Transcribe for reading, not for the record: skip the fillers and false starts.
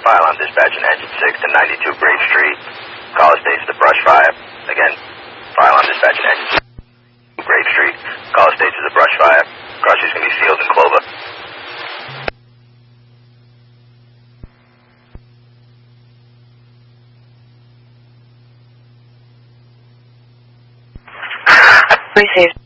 File on dispatch and engine 6 to 92 Grape Street. Call states the brush fire. Again, file on dispatch and engine 6 to Grape Street. Call states is a brush fire. Crossing's going to be Field and Clover. Received.